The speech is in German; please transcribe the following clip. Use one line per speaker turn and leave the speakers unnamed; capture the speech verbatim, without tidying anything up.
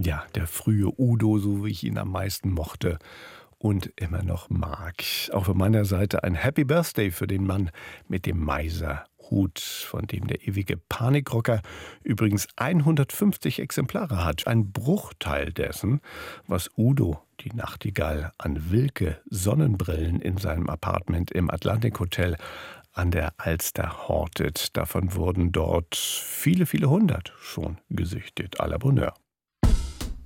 Ja, der frühe Udo, so wie ich ihn am meisten mochte und immer noch mag. Auch von meiner Seite ein Happy Birthday für den Mann mit dem Meiser-Hut, von dem der ewige Panikrocker übrigens hundertfünfzig Exemplare hat. Ein Bruchteil dessen, was Udo, die Nachtigall, an Wilke-Sonnenbrillen in seinem Apartment im Atlantic Hotel an der Alster hortet. Davon wurden dort viele, viele hundert schon gesüchtet. À la Bonheur.